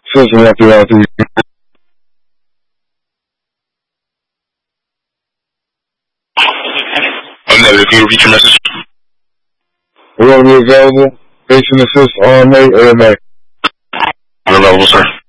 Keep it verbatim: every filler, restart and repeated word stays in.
System one three one three. I'm negative. Can you repeat your message? Will be available. Patient assist, R M A, A M A. Unavailable, sir.